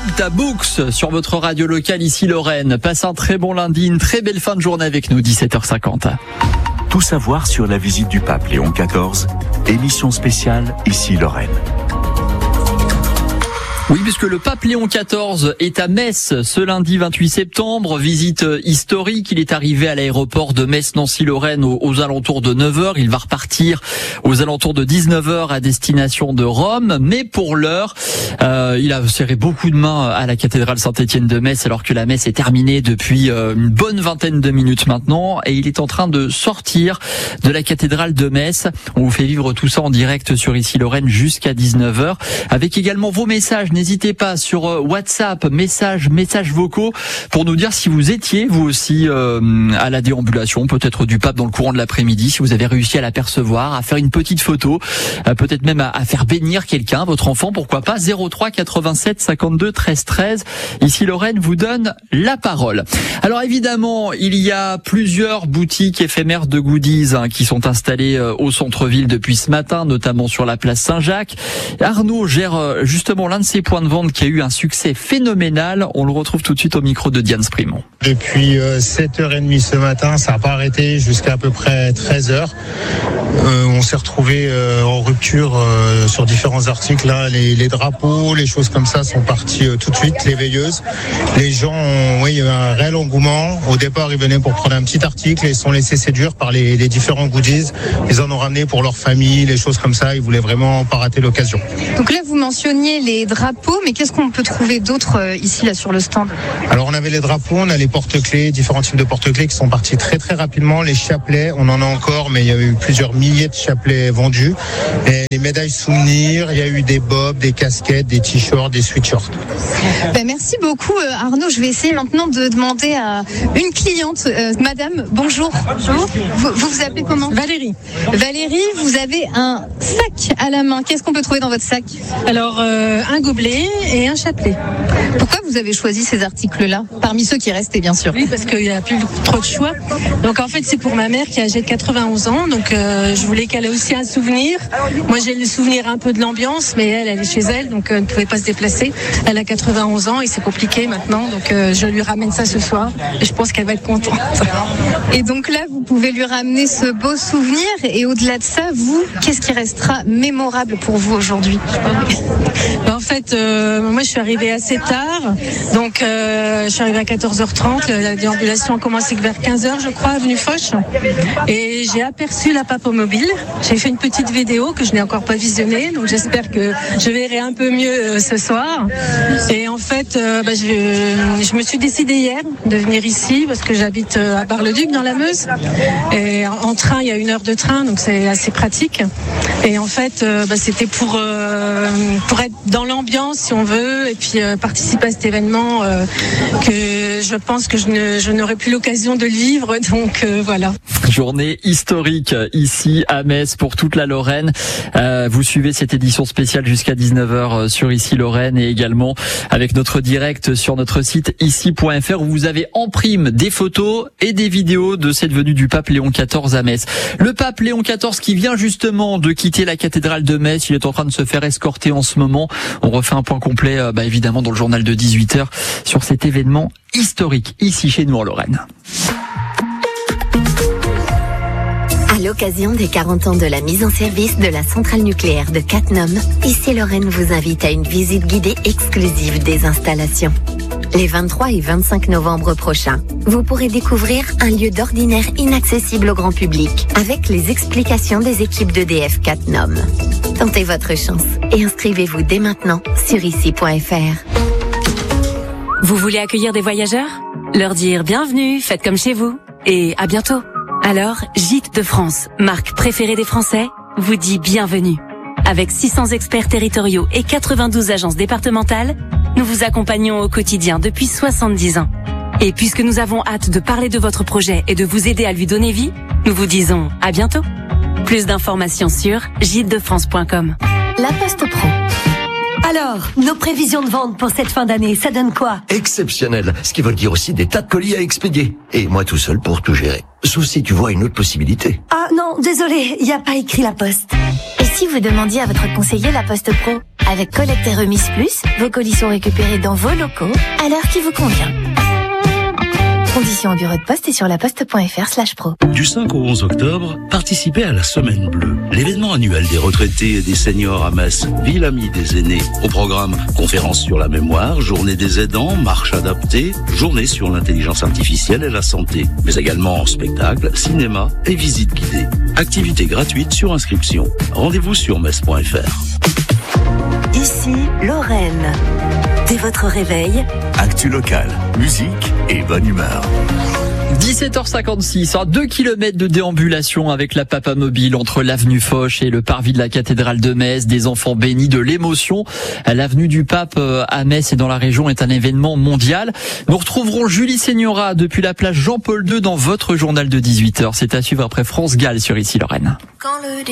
Delta Books sur votre radio locale ici Lorraine. Passez un très bon lundi, une très belle fin de journée avec nous, 17h50. Tout savoir sur la visite du pape Léon XIV, émission spéciale ici Lorraine. Oui, puisque le pape Léon XIV est à Metz ce lundi 28 septembre, visite historique. Il est arrivé à l'aéroport de Metz-Nancy-Lorraine aux alentours de 9h. Il va repartir aux alentours de 19h à destination de Rome. Mais pour l'heure, il a serré beaucoup de mains à la cathédrale Saint-Étienne de Metz alors que la messe est terminée depuis une bonne vingtaine de minutes maintenant. Et il est en train de sortir de la cathédrale de Metz. On vous fait vivre tout ça en direct sur ici Lorraine jusqu'à 19h. Avec également vos messages. N'hésitez pas sur WhatsApp, messages vocaux pour nous dire si vous étiez vous aussi à la déambulation, peut-être du pape dans le courant de l'après-midi, si vous avez réussi à l'apercevoir, à faire une petite photo, peut-être même à faire bénir quelqu'un, votre enfant, pourquoi pas. 03 87 52 13 13. Ici Lorraine vous donne la parole. Alors évidemment, il y a plusieurs boutiques éphémères de goodies qui sont installées au centre-ville depuis ce matin, notamment sur la place Saint-Jacques. Arnaud gère justement l'un de ces points de vente qui a eu un succès phénoménal. On le retrouve tout de suite au micro de Diane Sprimont. Depuis 7h30 ce matin, ça n'a pas arrêté jusqu'à peu près 13h. On s'est retrouvé en rupture sur différents articles. Là, les drapeaux, les choses comme ça sont partis tout de suite, les veilleuses. Les gens il y a eu un réel engouement. Au départ, ils venaient pour prendre un petit article et ils se sont laissés séduire par les différents goodies. Ils en ont ramené pour leur famille, les choses comme ça. Ils voulaient vraiment pas rater l'occasion. Donc là, vous mentionniez les drapeaux, mais qu'est-ce qu'on peut trouver d'autre ici là sur le stand? Alors on avait les drapeaux, on a les porte-clés, différents types de porte-clés qui sont partis très très rapidement. Les chapelets, on en a encore, mais il y a eu plusieurs milliers de chapelets vendus. Et les médailles souvenirs, il y a eu des bobs, des casquettes, des t-shirts, des sweatshirts. Merci beaucoup Arnaud. Je vais essayer maintenant de demander à une cliente. Madame, bonjour. Bonjour. Vous vous appelez comment? Valérie. Valérie, vous avez un sac à la main. Qu'est-ce qu'on peut trouver dans votre sac? Alors, un gobelet et un chapelet. Pourquoi vous avez choisi ces articles-là? Parmi ceux qui restaient, bien sûr. Oui, parce qu'il n'y a plus trop de choix. Donc, en fait, c'est pour ma mère qui est âgée de 91 ans. Donc, je voulais qu'elle ait aussi un souvenir. Moi, j'ai le souvenir un peu de l'ambiance, mais elle est chez elle, donc elle ne pouvait pas se déplacer. Elle a 91 ans et c'est compliqué maintenant. Donc, je lui ramène ça ce soir et je pense qu'elle va être contente. Et donc là, vous pouvez lui ramener ce beau souvenir. Et au-delà de ça, vous, qu'est-ce qui restera mémorable pour vous aujourd'hui? En fait, moi, je suis arrivée assez tard. Donc, je suis arrivée à 14h30. La déambulation a commencé vers 15h, je crois, avenue Foch. Et j'ai aperçu la Papomobile. J'ai fait une petite vidéo que je n'ai encore pas visionnée. Donc, j'espère que je verrai un peu mieux ce soir. Et en fait, je me suis décidée hier de venir ici parce que j'habite à Bar-le-Duc dans la Meuse. Et en train, il y a 1 heure de train, donc c'est assez pratique. Et en fait, c'était pour être dans l'ambiance, si on veut, et puis participer à cet événement que je pense que je n'aurai plus l'occasion de le vivre. Donc voilà. Journée historique ici à Metz pour toute la Lorraine. Vous suivez cette édition spéciale jusqu'à 19h sur ici Lorraine et également avec notre direct sur notre site ici.fr où vous avez en prime des photos et des vidéos de cette venue du pape Léon XIV à Metz. Le pape Léon XIV qui vient justement de quitter la cathédrale de Metz, il est en train de se faire escorter en ce moment. On refait un point complet évidemment dans le journal de 18h sur cet événement historique ici chez nous en Lorraine. À l'occasion des 40 ans de la mise en service de la centrale nucléaire de Cattenom, ici Lorraine vous invite à une visite guidée exclusive des installations. Les 23 et 25 novembre prochains, vous pourrez découvrir un lieu d'ordinaire inaccessible au grand public avec les explications des équipes d'EDF Cattenom. Tentez votre chance et inscrivez-vous dès maintenant sur ici.fr. Vous voulez accueillir des voyageurs? Leur dire bienvenue, faites comme chez vous et à bientôt. Alors, Gîtes de France, marque préférée des Français, vous dit bienvenue. Avec 600 experts territoriaux et 92 agences départementales, nous vous accompagnons au quotidien depuis 70 ans. Et puisque nous avons hâte de parler de votre projet et de vous aider à lui donner vie, nous vous disons à bientôt. Plus d'informations sur gîtesdefrance.com. La Poste Pro. Alors, nos prévisions de vente pour cette fin d'année, ça donne quoi? Exceptionnel, ce qui veut dire aussi des tas de colis à expédier. Et moi tout seul pour tout gérer. Sauf si tu vois une autre possibilité. Ah non, désolé, il n'y a pas écrit La Poste. Et si vous demandiez à votre conseiller La Poste Pro? Avec Collecte et Remise Plus, vos colis sont récupérés dans vos locaux à l'heure qui vous convient. Conditions au bureau de poste et sur laposte.fr/pro. Du 5 au 11 octobre, participez à la Semaine Bleue, l'événement annuel des retraités et des seniors à Metz, ville amie des aînés. Au programme, conférences sur la mémoire, journée des aidants, marche adaptée, journée sur l'intelligence artificielle et la santé, mais également spectacle, cinéma et visites guidées. Activités gratuites sur inscription. Rendez-vous sur metz.fr. Ici, Lorraine. Dès votre réveil, Actu locale, musique et bonne humeur. 17h56, 2 km de déambulation avec la Papa Mobile entre l'avenue Foch et le parvis de la cathédrale de Metz. Des enfants bénis de l'émotion. L'avenue du Pape à Metz et dans la région est un événement mondial. Nous retrouverons Julie Seigneura depuis la plage Jean-Paul II dans votre journal de 18h. C'est à suivre après France Gall sur Ici Lorraine.